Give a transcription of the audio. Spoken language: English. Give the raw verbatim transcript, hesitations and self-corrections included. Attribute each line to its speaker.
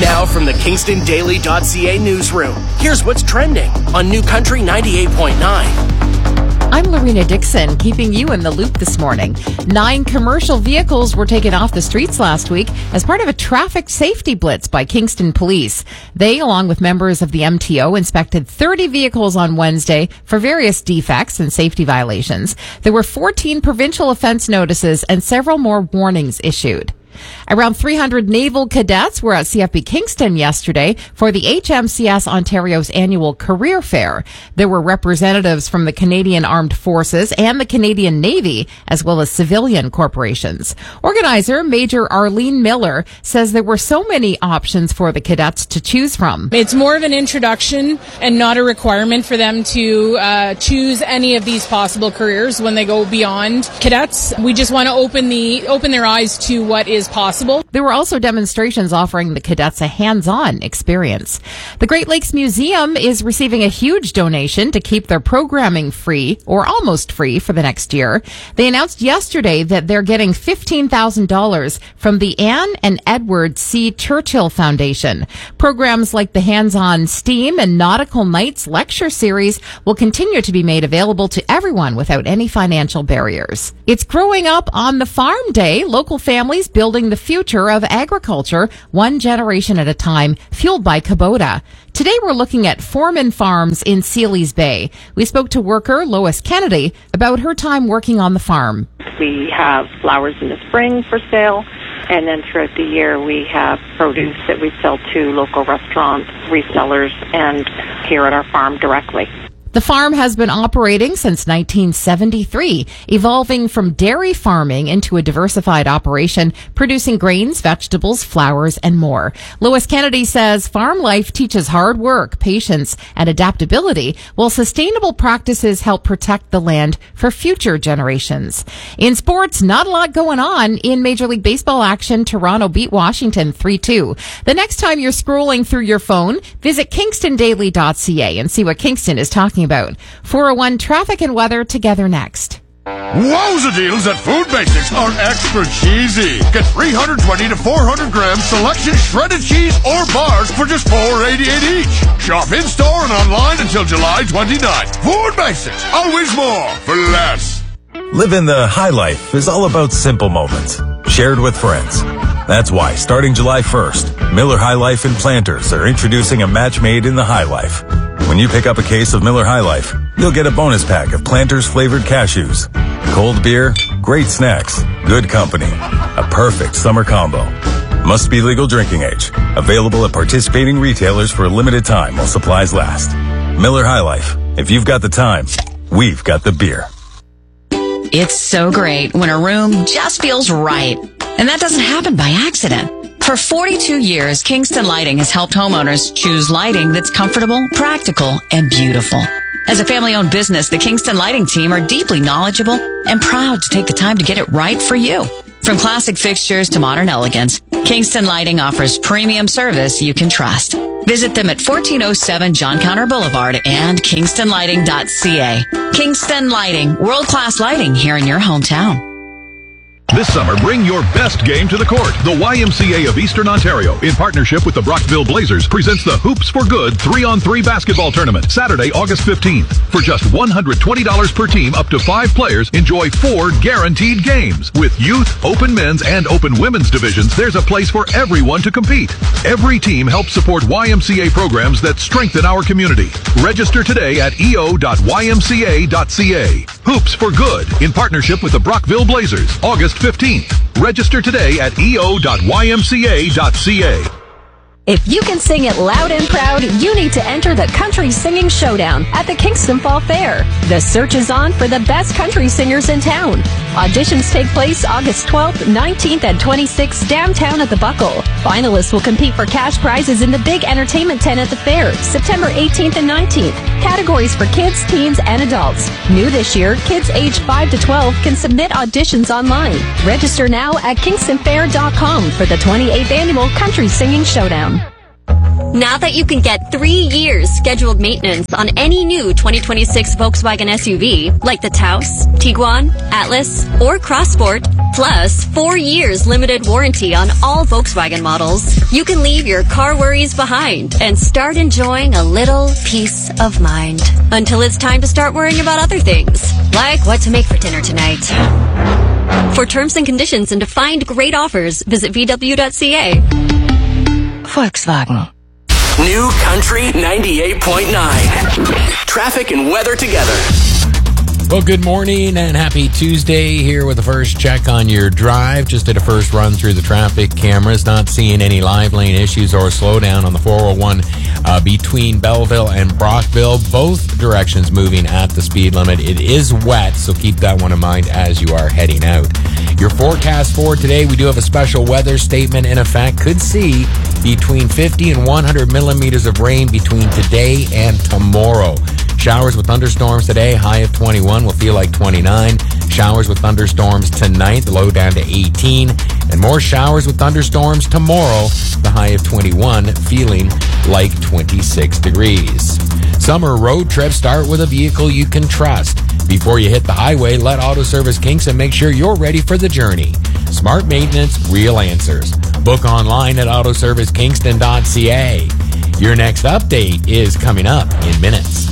Speaker 1: Now from the Kingston Daily dot C A newsroom, here's what's trending on New Country ninety-eight point nine.
Speaker 2: I'm Lorena Dixon, keeping you in the loop this morning. Nine commercial vehicles were taken off the streets last week as part of a traffic safety blitz by Kingston Police. They, along with members of the M T O, inspected thirty vehicles on Wednesday for various defects and safety violations. There were fourteen provincial offense notices and several more warnings issued. Around three hundred naval cadets were at C F B Kingston yesterday for the H M C S Ontario's annual career fair. There were representatives from the Canadian Armed Forces and the Canadian Navy, as well as civilian corporations. Organizer Major Arlene Miller says there were so many options for the cadets to choose from.
Speaker 3: It's more of an introduction and not a requirement for them to uh, choose any of these possible careers when they go beyond cadets. We just want to open the open their eyes to what is possible.
Speaker 2: There were also demonstrations offering the cadets a hands-on experience. The Great Lakes Museum is receiving a huge donation to keep their programming free, or almost free, for the next year. They announced yesterday that they're getting fifteen thousand dollars from the Anne and Edward C. Churchill Foundation. Programs like the Hands-on STEAM and Nautical Nights lecture series will continue to be made available to everyone without any financial barriers. It's Growing Up on the Farm Day. Local families building the future of agriculture, one generation at a time, fueled by Kubota. Today we're looking at Foreman Farms in Sealy's Bay. We spoke to worker Lois Kennedy about her time working on the farm.
Speaker 4: We have flowers in the spring for sale, and then throughout the year we have produce that we sell to local restaurants, resellers, and here at our farm directly.
Speaker 2: The farm has been operating since nineteen seventy-three, evolving from dairy farming into a diversified operation, producing grains, vegetables, flowers, and more. Lois Kennedy says farm life teaches hard work, patience, and adaptability, while sustainable practices help protect the land for future generations. In sports, not a lot going on in Major League Baseball action. Toronto beat Washington three two. The next time you're scrolling through your phone, visit Kingston Daily dot C A and see what Kingston is talking about. four oh one traffic and weather together next.
Speaker 5: Wowza deals at Food Basics are extra cheesy. Get three hundred twenty to four hundred gram selection shredded cheese or bars for just four eighty-eight each. Shop in store and online until July twenty-ninth. Food Basics, always more for less.
Speaker 6: Living the high life is all about simple moments shared with friends. That's why, starting July first, Miller High Life and Planters are introducing a match made in the High Life. When you pick up a case of Miller High Life, you'll get a bonus pack of Planters flavored cashews. Cold beer, great snacks, good company. A perfect summer combo. Must be legal drinking age. Available at participating retailers for a limited time while supplies last. Miller High Life. If you've got the time, we've got the beer.
Speaker 7: It's so great when a room just feels right. And that doesn't happen by accident. For forty-two years, Kingston Lighting has helped homeowners choose lighting that's comfortable, practical, and beautiful. As a family-owned business, the Kingston Lighting team are deeply knowledgeable and proud to take the time to get it right for you. From classic fixtures to modern elegance, Kingston Lighting offers premium service you can trust. Visit them at fourteen oh seven John Counter Boulevard and kingston lighting dot c a. Kingston Lighting, world-class lighting here in your hometown.
Speaker 8: This summer, bring your best game to the court. The Y M C A of Eastern Ontario, in partnership with the Brockville Blazers, presents the Hoops for Good three on three basketball tournament, Saturday, August fifteenth. For just one hundred twenty dollars per team, up to five players, enjoy four guaranteed games. With youth, open men's, and open women's divisions, there's a place for everyone to compete. Every team helps support Y M C A programs that strengthen our community. Register today at e o dot y m c a dot c a. Hoops for Good, in partnership with the Brockville Blazers, August fifteenth. Register today at e o dot y m c a dot c a.
Speaker 9: If you can sing it loud and proud, you need to enter the Country Singing Showdown at the Kingston Fall Fair. The search is on for the best country singers in town. Auditions take place August twelfth, nineteenth, and twenty-sixth downtown at the Buckle. Finalists will compete for cash prizes in the big entertainment tent at the fair, September eighteenth and nineteenth. Categories for kids, teens, and adults. New this year, kids aged five to twelve can submit auditions online. Register now at kingston fair dot com for the twenty-eighth Annual Country Singing Showdown. Now that you can get three years scheduled maintenance on any new twenty twenty-six Volkswagen S U V, like the Taos, Tiguan, Atlas, or Crossport, plus four years limited warranty on all Volkswagen models, you can leave your car worries behind and start enjoying a little peace of mind. Until it's time to start worrying about other things, like what to make for dinner tonight. For terms and conditions and to find great offers, visit V W dot C A. Volkswagen.
Speaker 1: New Country ninety-eight point nine. Traffic and weather together.
Speaker 10: Well, good morning and happy Tuesday here with the first check on your drive. Just did a first run through the traffic cameras. Not seeing any live lane issues or slowdown on the four oh one uh, between Belleville and Brockville. Both directions moving at the speed limit. It is wet, so keep that one in mind as you are heading out. Your forecast for today, we do have a special weather statement in effect. Could see between fifty and one hundred millimeters of rain between today and tomorrow. Showers with thunderstorms today, high of twenty-one, will feel like twenty-nine. Showers with thunderstorms tonight, the low down to eighteen. And more showers with thunderstorms tomorrow, the high of twenty-one, feeling like twenty-six degrees. Summer road trips start with a vehicle you can trust. Before you hit the highway, let Auto Service Kingston make sure you're ready for the journey. Smart maintenance, real answers. Book online at auto service kingston dot c a. Your next update is coming up in minutes.